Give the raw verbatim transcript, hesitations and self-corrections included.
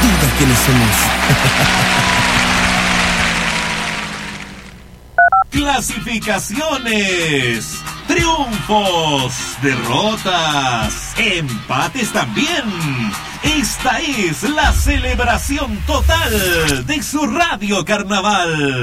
duda quiénes somos. Clasificaciones, triunfos, derrotas, empates también. Esta es la celebración total de su Radio Carnaval.